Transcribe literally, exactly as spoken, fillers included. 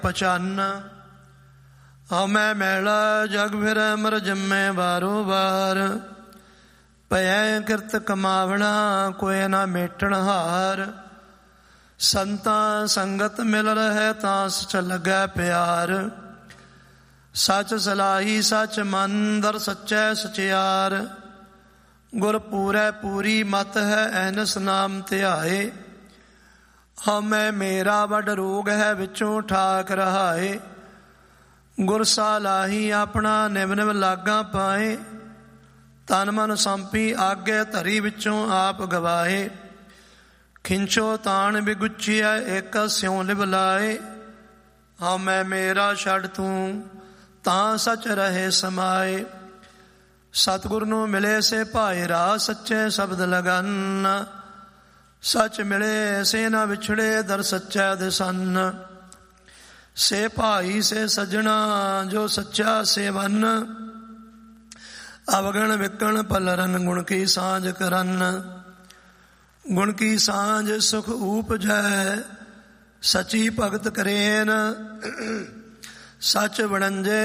ਪਚੰਨ ਹਉਮੈ ਮੈਲਾ ਜਗ ਫਿਰੈ ਮਰ ਜੰਮੈ ਬਾਰੋ ਬਾਰ। ਭਇਐ ਕਿਰਤ ਕਮਾਵਣਾ ਕੋਇ ਨਾ ਮੇਟਣ ਹਾਰ। ਸੰਤਾਂ ਸੰਗਤ ਮਿਲ ਰਹਿ ਤਾਂ ਸਚ ਲੱਗੈ ਪਿਆਰ। ਸੱਚ ਸਲਾਹੀ ਸੱਚ ਮੰਦਰ ਸੱਚੈ ਸਚਿਆਰ। ਗੁਰ ਪੂਰੈ ਪੂਰੀ ਮਤ ਹੈ ਐਨਸ ਨਾਮ ਧਿਆਏ। ਹਉਮੈ ਮੇਰਾ ਵੱਡ ਰੋਗ ਹੈ ਵਿੱਚੋਂ ਠਾਕ ਰਹਾਏ। ਗੁਰ ਸਾਲਾਹੀ ਆਪਣਾ ਨਿਵ ਨਿਵ ਲਾਗਾ ਪਾਏ। ਤਨ ਮਨ ਸੰਪੀ ਆਗੇ ਧਰੀ ਵਿੱਚੋਂ ਆਪ ਗਵਾਏ। ਖਿੰਚੋ ਤਾਣ ਬਿਗੁੱਚੀਐ ਇੱਕ ਸਿਉ ਲਿਵ ਲਾਏ। ਹਉਮੈ ਮੇਰਾ ਛੱਡ ਤੂੰ ਤਾਂ ਸੱਚ ਰਹੇ ਸਮਾਏ। ਸਤਿਗੁਰ ਨੂੰ ਮਿਲੇ ਸੇ ਭਾਏ ਰਾਹ ਸੱਚੇ ਸ਼ਬਦ ਲਗਨ। ਸੱਚ ਮਿਲੇ ਸੇ ਨਾ ਵਿਛੜੇ ਦਰ ਸੱਚਾ ਦਿਸਨ। ਸੇ ਭਾਈ ਸੇ ਸਜਣਾ ਜੋ ਸੱਚਾ ਸੇਵਨ। ਅਵਗਣ ਵਿਕਣ ਪਲਰਨ ਗੁਣ ਕੀ ਸਾਂਝ ਕਰਨ। ਗੁਣ ਕੀ ਸਾਂਝ ਸੁਖ ਊਪਜੈ ਸਚੀ ਭਗਤ ਕਰੇਨ। ਸੱਚ ਵਣੰਜੇ